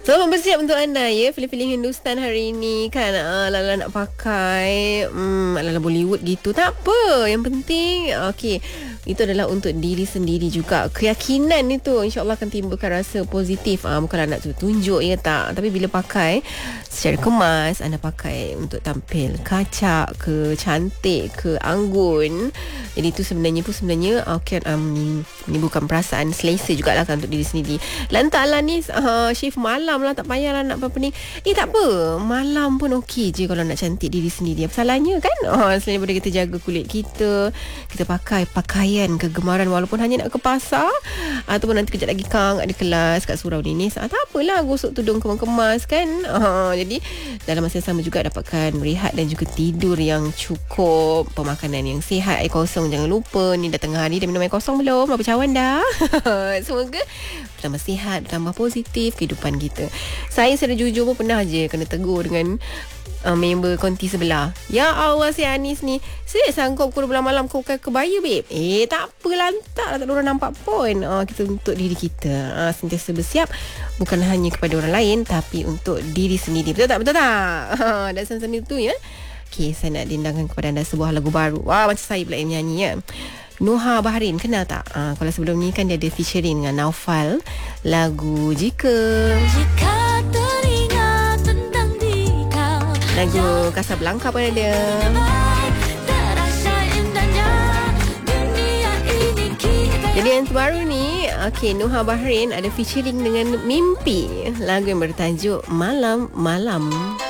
Selamat bersiap untuk anda ya. Filem-filem Hindustan hari ini kan Lala nak pakai ala-ala Bollywood gitu. Tak apa. Yang penting okey, itu adalah untuk diri sendiri juga. Keyakinan itu insya-Allah akan timbulkan rasa positif. Bukanlah nak tunjuk ya tak. Tapi bila pakai secara kemas, anda pakai untuk tampil kacak ke, cantik ke, anggun. Jadi itu sebenarnya menimbulkan perasaan selesa jugalah kan untuk diri sendiri. Lantaklah ni shift malam lah, tak payahlah nak apa ni. Tak apa, malam pun okey je kalau nak cantik diri sendiri. Apa salahnya kan? Selain daripada kita jaga kulit kita, kita pakai pakaian kegemaran walaupun hanya nak ke pasar ataupun nanti kejap lagi Kang ada kelas kat surau ni. Tak apalah, gosok tudung kemas-kemas kan. Jadi dalam masa yang sama juga dapatkan rehat dan juga tidur yang cukup, pemakanan yang sihat, air kosong jangan lupa. Ni dah tengah hari dah minum air kosong belum? Apa cawan dah? Semoga bertambah sihat, bertambah positif kehidupan kita. Saya secara jujur pun pernah je kena tegur dengan member konti sebelah. Ya Allah, si Anis ni serius sanggup pukul 12 malam kau pakai kebaya babe. Tak apa, lantak lah, tak ada orang nampak pun. Kita untuk diri kita sentiasa bersiap, bukan hanya kepada orang lain tapi untuk diri sendiri. Betul tak? Betul tak? Dan sambil tu ya. Okay, saya nak dindangkan kepada anda sebuah lagu baru. Wah, macam saya pula yang nyanyi ya. Noha Bahrain, kenal tak? Kalau sebelum ni kan dia ada featuring dengan Naufal, lagu Jika teringat tentang dikau. Lagu Casablanca pun ada. Jadi yang terbaru ni, Noha Bahrain ada featuring dengan Mimpi, lagu yang bertajuk Malam Malam.